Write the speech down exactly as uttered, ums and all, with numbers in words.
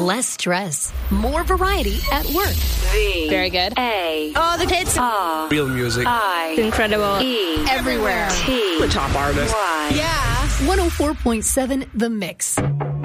less stress, more variety at work. V. Very good. A. Oh, the hits. R. Real music. I. Incredible. E. Everywhere. T. The top artist. Y. Yeah. one oh four point seven The Mix.